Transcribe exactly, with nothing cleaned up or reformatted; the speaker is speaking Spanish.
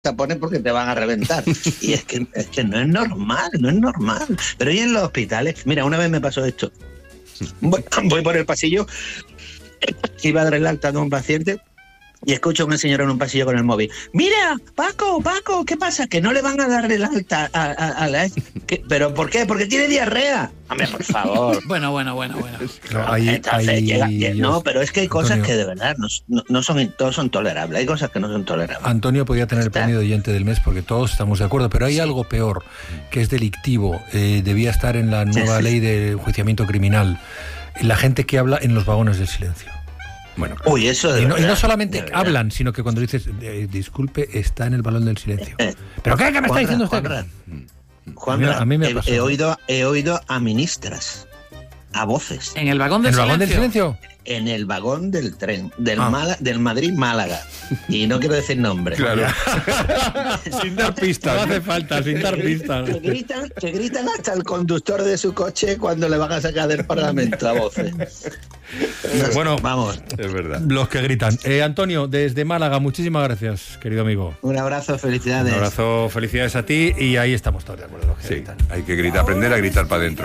tapones porque te van a reventar. Y es que, es que no es normal, no es normal. Pero y en los hospitales, mira, una vez me pasó esto. Voy, voy por el pasillo, iba a dar el alta a un paciente y escucho a una señora en un pasillo con el móvil. Mira, Paco, Paco, ¿qué pasa? Que no le van a dar el alta a, a, a la... ¿Qué? ¿Pero por qué? Porque tiene diarrea. Hombre, por favor. Bueno, bueno, bueno, bueno. No, hay, Entonces, hay, llega, no, pero es que hay cosas Antonio, que de verdad no, no, no son, todos son tolerables. Hay cosas que no son tolerables. Antonio podía tener el Está. premio de oyente del mes porque todos estamos de acuerdo, pero hay Sí. algo peor, que es delictivo. Eh, debía estar en la nueva ley de enjuiciamiento criminal. La gente que habla en los vagones del silencio. Bueno, claro. Uy, eso de Y no, verdad, y no solamente de verdad. hablan, sino que cuando dices, eh, disculpe, está en el balón del silencio. Eh, ¿Pero qué, qué me está Juanra, diciendo usted? Juanra, A Juanra, mí- a mí me he, pasó. he oído, he oído a ministras, a voces, En el vagón ¿En del el vagón del silencio. silencio? en el vagón del tren, del, Ah. Mala- del Madrid-Málaga. Y no quiero decir nombre. Claro. Sin dar pistas. No hace falta, sin dar pistas. Que gritan, que gritan hasta el conductor de su coche cuando le van a sacar del Parlamento a voces. Bueno, Vamos, Es verdad. los que gritan. Eh, Antonio, desde Málaga, muchísimas gracias, querido amigo. un abrazo, felicidades. Un abrazo, felicidades a ti y ahí estamos todos de acuerdo. Los que Sí, gritan. hay que gritar, aprender a gritar para adentro.